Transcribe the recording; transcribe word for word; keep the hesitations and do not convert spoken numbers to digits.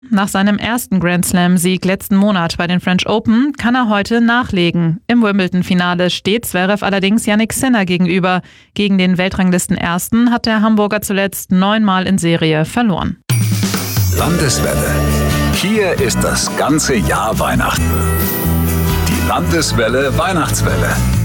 Nach seinem ersten Grand Slam-Sieg letzten Monat bei den French Open kann er heute nachlegen. Im Wimbledon-Finale steht Zverev allerdings Jannik Sinner gegenüber. Gegen den Weltranglisten-Ersten hat der Hamburger zuletzt neunmal in Serie verloren. Landeswelle. Hier ist das ganze Jahr Weihnachten. Die Landeswelle Weihnachtswelle.